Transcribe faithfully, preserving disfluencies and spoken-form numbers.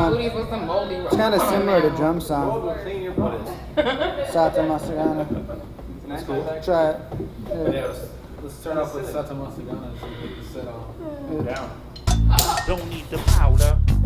song. booties with some moldy. It's kind of similar to drum Gold song. will clean your buttons. Sata Masagana. That's cool. Try it. Yeah, Yeah. let's, let's turn off with Sata Masagana and see if we can set on. Yeah. Down. Don't need the powder.